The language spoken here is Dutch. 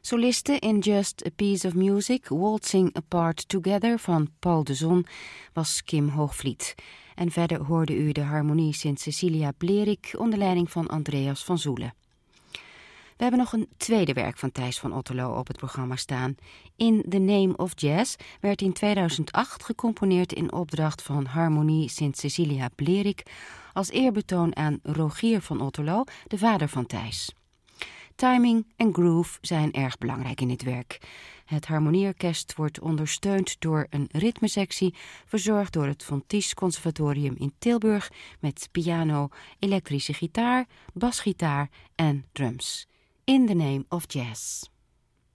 Soliste in Just a Piece of Music, Waltzing Apart Together van Paul de Zon was Kim Hoogvliet. En verder hoorde u de harmonie Sint-Cecilia Blerik onder leiding van Andreas van Zoelen. We hebben nog een tweede werk van Thijs van Otterlo op het programma staan. In the Name of Jazz werd in 2008 gecomponeerd in opdracht van harmonie Sint-Cecilia Blerik als eerbetoon aan Rogier van Otterlo, de vader van Thijs. Timing en groove zijn erg belangrijk in dit werk. Het harmonieorkest wordt ondersteund door een ritmesectie, verzorgd door het Von Ties Conservatorium in Tilburg met piano, elektrische gitaar, basgitaar en drums. In the Name of Jazz.